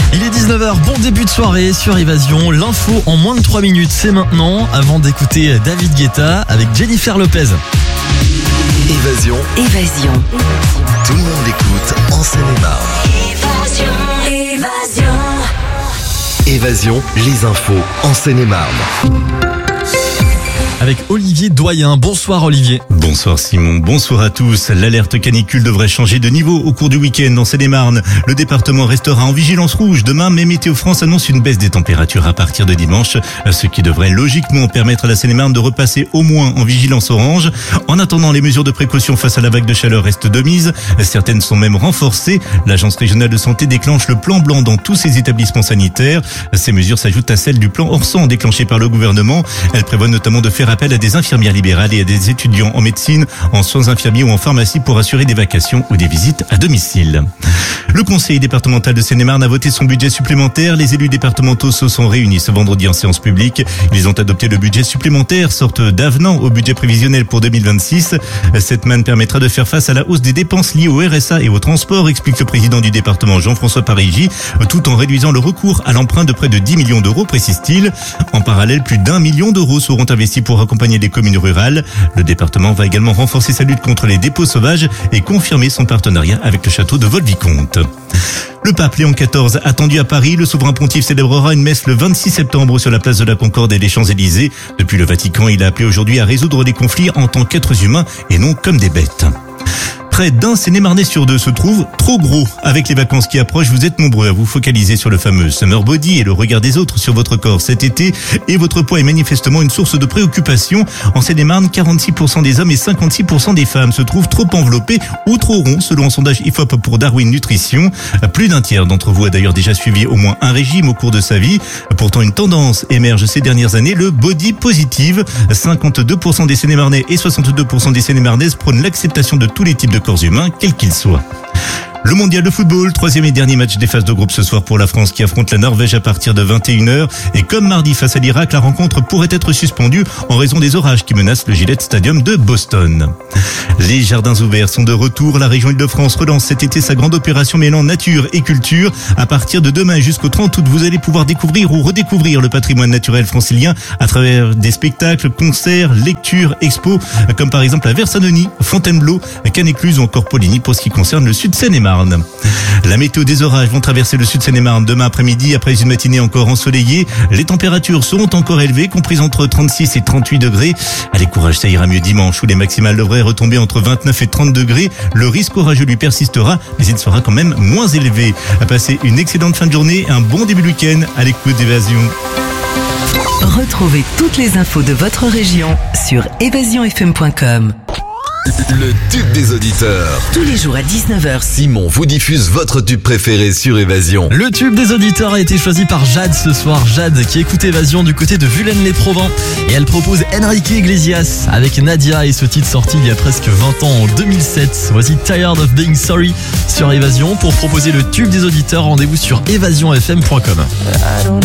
Il est 19h, bon début de soirée sur Évasion. L'info en moins de 3 minutes, c'est maintenant, avant d'écouter David Guetta avec Jennifer Lopez. Évasion. Tout le monde l'écoute en Seine-et-Marne. Évasion, les infos en Seine-et-Marne. Avec Olivier Doyen. Bonsoir Olivier. Bonsoir Simon, bonsoir à tous. L'alerte canicule devrait changer de niveau au cours du week-end en Seine-et-Marne. Le département restera en vigilance rouge demain, mais Météo France annonce une baisse des températures à partir de dimanche, ce qui devrait logiquement permettre à la Seine-et-Marne de repasser au moins en vigilance orange. En attendant, les mesures de précaution face à la vague de chaleur restent de mise. Certaines sont même renforcées. L'Agence régionale de santé déclenche le plan blanc dans tous ses établissements sanitaires. Ces mesures s'ajoutent à celles du plan Orsan déclenché par le gouvernement. Elles prévoient notamment de faire appel à des infirmières libérales et à des étudiants en médecine, en soins infirmiers ou en pharmacie pour assurer des vacations ou des visites à domicile. Le conseil départemental de Seine-et-Marne a voté son budget supplémentaire. Les élus départementaux se sont réunis ce vendredi en séance publique. Ils ont adopté le budget supplémentaire, sorte d'avenant au budget prévisionnel pour 2026. Cette manne permettra de faire face à la hausse des dépenses liées au RSA et au transport, explique le président du département Jean-François Parigi, tout en réduisant le recours à l'emprunt de près de 10 millions d'euros, précise-t-il. En parallèle, plus d'1 million d'euros seront investis pour accompagner les communes rurales. Le département va également renforcer sa lutte contre les dépôts sauvages et confirmer son partenariat avec le château de Volvicomte. Le pape Léon XIV attendu à Paris, le souverain pontife célébrera une messe le 26 septembre sur la place de la Concorde et les Champs-Élysées. Depuis le Vatican, il a appelé aujourd'hui à résoudre les conflits en tant qu'êtres humains et non comme des bêtes. Près d'un Seine-et-Marnais sur deux se trouve trop gros. Avec les vacances qui approchent, vous êtes nombreux à vous focaliser sur le fameux summer body et le regard des autres sur votre corps cet été. Et votre poids est manifestement une source de préoccupation. En Seine-et-Marne, 46% des hommes et 56% des femmes se trouvent trop enveloppés ou trop ronds, selon un sondage IFOP pour Darwin Nutrition. Plus d'un tiers d'entre vous a d'ailleurs déjà suivi au moins un régime au cours de sa vie. Pourtant, une tendance émerge ces dernières années, le body positive. 52% des Seine-et-Marnais et 62% des Seine-et-Marnaises prônent l'acceptation de tous les types de corps humains, quels qu'ils soient. Le mondial de football, troisième et dernier match des phases de groupe ce soir pour la France qui affronte la Norvège à partir de 21h. Et comme mardi face à l'Irak, la rencontre pourrait être suspendue en raison des orages qui menacent le Gillette Stadium de Boston. Les jardins ouverts sont de retour. La région Île-de-France relance cet été sa grande opération mêlant nature et culture. À partir de demain jusqu'au 30 août, vous allez pouvoir découvrir ou redécouvrir le patrimoine naturel francilien à travers des spectacles, concerts, lectures, expos, comme par exemple à Versailles, Fontainebleau, Canécluse ou encore Poligny pour ce qui concerne le sud Seine-et-Marne. La météo des orages vont traverser le sud Seine-et-Marne demain après-midi après une matinée encore ensoleillée. Les températures seront encore élevées, comprises entre 36 et 38 degrés. Allez, courage, ça ira mieux dimanche où les maximales devraient retomber entre 29 et 30 degrés. Le risque orageux lui persistera, mais il sera quand même moins élevé. À passer une excellente fin de journée, un bon début de week-end à l'écoute d'Évasion. Retrouvez toutes les infos de votre région sur évasionfm.com. Le tube des auditeurs. Tous les jours à 19h. Simon vous diffuse votre tube préféré sur Évasion. Le tube des auditeurs a été choisi par Jade ce soir. Jade qui écoute Évasion du côté de Vulaines-les-Provins. Et elle propose Enrique Iglesias avec Nadia et ce titre sorti il y a presque 20 ans en 2007. Voici Tired of Being Sorry sur Évasion. Pour proposer le tube des auditeurs, rendez-vous sur évasionfm.com.